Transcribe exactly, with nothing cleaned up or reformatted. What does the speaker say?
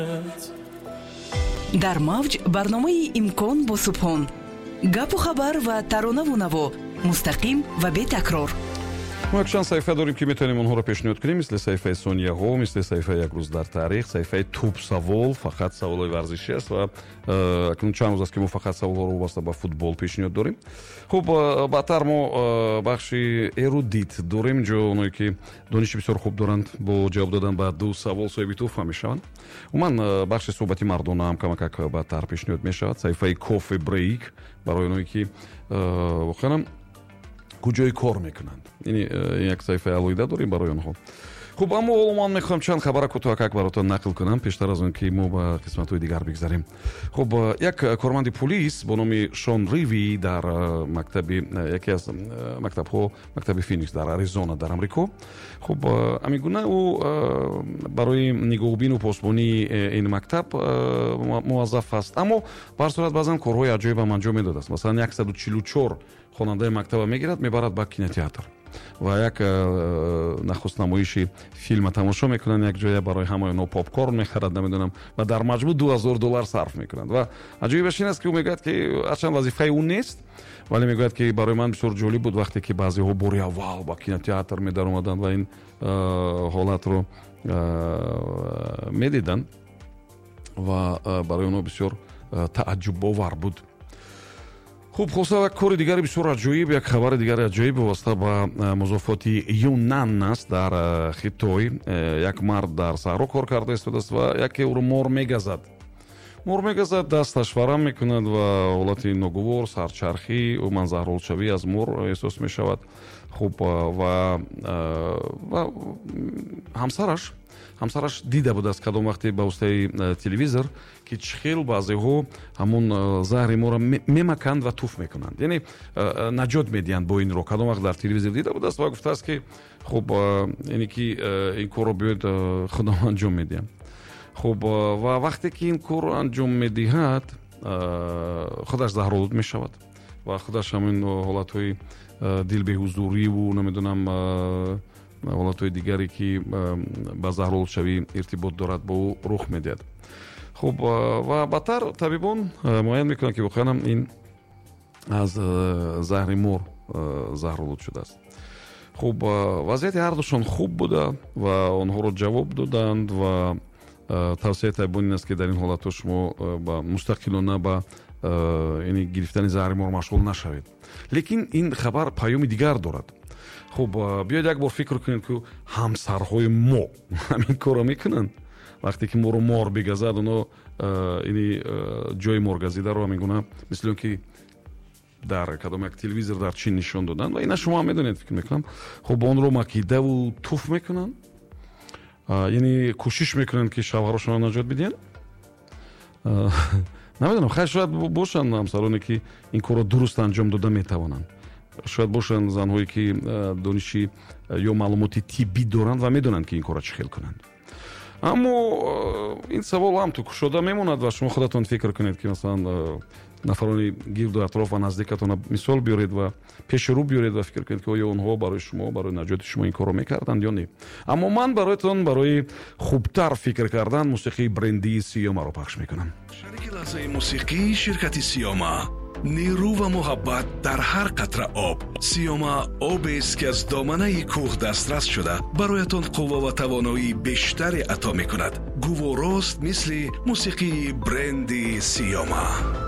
дар мавҷ барномаи имкон бо субҳон гапу хабар ва таронаву наво мустақим ва бетакрор. ما якчанд саҳифа дорем ки метавонем онҳоро пешниҳод кунем, мисли саҳифаи сонияҳо, мисли саҳифаи як рӯз дар таърих, саҳифаи тӯб савол, фақат саволҳои варзишӣ аст ва акнун чанд рӯз аст ки мо фақат саволҳоро вобаста ба футбол пешниҳод дорем. хуб, баъдтар мо бахши эрудит дорем, ҷо оное ки дониши бисёр хуб доранд бо ҷавоб додан ба ду савол соҳиби тӯҳфа мешаванд. умуман бахши суҳбати мардона ҳам камакак баъдтар пешниҳод мешавад. саҳифаи кофе брейк барои оное ки воқеан куҷои кор мекунанд. ин як саҳифаи алоҳида дорем барои онҳо. хуб, аммо ҳоло ман мехоҳам чанд хабара кӯтоҳакак баротон нақл кунам пештар аз он ки мо ба қисматҳои дигар бигзарем. хуб, як корманди полис бо номи Шон Риви дар мактаби яке аз мактабҳо, мактаби Феникс дар Аризона дар Амрико, хуб ҳамин гуна ӯ барои нигоҳубину посбонии ин мактаб муваззаф аст, аммо ба ҳар сурат баъзан корҳои аҷоибам анҷом медодааст. масалан яксаду чилу чор хонандаи мактаба мегирад, мебарад ба кинотеатр ва як нахуст намоиши филма тамошо мекунанд, як ҷоя барои ҳамаи онҳо попкорн мехарад, намедонам, ва дар маҷмӯъ ду ҳазор доллар сарф мекунанд. ва аҷоибаш ин аст ки ӯ мегӯяд ки ҳарчанд вазифаи ӯ нест, вале мегӯяд ки барои ман бисёр ҷолиб буд вақте ки баъзеҳо бори аввал ба кинотеатр медаромаданд ва ин ҳолатро медиданд ва барои онҳо бисёр тааҷҷубовар буд. хуб, хулоса як кори дигари бисёр аҷоиб, як хабари дигари аҷоиб вобаста ба музофоти Юнан аст дар Хитой. як мард дар саҳро кор карда истодааст ва яке ӯро мор мегазад. мор мегазад, дасташ варам мекунад ва ҳолати ногувор, сарчархӣ, умуман заҳролшавӣ аз мор эҳсос мешавад. хуб, ва ҳамсараш ҳамсараш дида будааст кадом вақте ба воситаи телевизор ки чӣ хел баъзеҳо ҳамун заҳри моро мемаканд ва туф мекунанд, яъне наҷот медиҳанд бо инро. кадом вақт дар телевизор дида будааст ва гуфтааст ки хуб, яъне ки ин корро биёед худам анҷом медиҳам. хуб, ва вақте ки ин корро анҷом медиҳад, худаш заҳролуд мешавад ва худаш ҳамин ҳолатҳои дилбеҳузуриву намедонам ҳолатҳои дигаре ки ба заҳролудшавӣ иртибот дорад бо ӯ рух медиҳад. хуб, ва баъдтар табибон муайян мекунанд ки воқеан ин аз заҳри мор заҳролуд шудааст. хуб, вазъияти ҳардушон хуб буда ва онҳоро ҷавоб доданд ва тавсияи табибон ин аст ки дар ин ҳолатҳо шумо ба мустақилона ба яъне гирифтани заҳри мор машғул нашавед. лекин ин хабар паёми дигар дорад. хуб, биёед як бор фикр кунед ки ҳамсарҳои мо ҳамин корро мекунанд. вақте ки моро мор бигазад, онҳо ини ҷои моргазидаро ҳамин гуна мисли он ки дар кадом як телевизор дар чин нишон доданд ва ина шумо ҳам медонед, фикр мекунам. хуб, онро макидаву туф мекунанд, яъне кӯшиш мекунанд ки шавҳарашонро наҷот бидиҳанд. намедонам, хайр шояд бошанд ҳамсароне ки ин корро дуруст анҷом дода метавонанд. шояд бошанд занҳое ки дониши ё маълумоти тиббӣ доранд ва медонанд ки ин корро чӣ хел кунанд. аммо ин савол ҳамту кушода мемонад ва шумо худатон фикр кунед ки масалан нафарони гирду атроф ва наздикатон мисол биёред ва пеши рӯ биёред ва фикр кунед ки оё онҳо барои шумо, барои наҷоти шумо ин корро мекарданд ё не. аммо ман бароятон барои хубтар фикр кардан мусиқии брендии Сиёмаро пахш мекунам. шарики лаҳзаи мусиқӣ ширкати Сиёма. нерӯ ва муҳаббат дар ҳар қатра об. Сиёма обест ки аз доманаи кӯҳ дастрас шуда бароятон қувва ва тавоноии бештаре ато мекунад. гуворост мисли мусиқии бренди Сиёма.